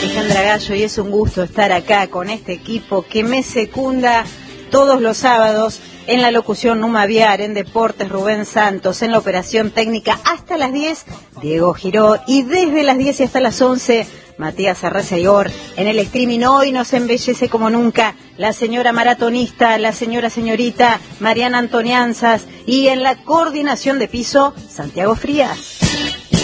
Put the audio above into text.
Alejandra Gallo y es un gusto estar acá con este equipo que me secunda todos los sábados en la locución Numa Viar, en Deportes Rubén Santos, en la operación técnica hasta las 10 Diego Giró y desde las 10 y hasta las 11 Matías Arreceyor. En el streaming hoy nos embellece como nunca la señora maratonista, la señorita Mariana Antonianzas y en la coordinación de piso Santiago Frías.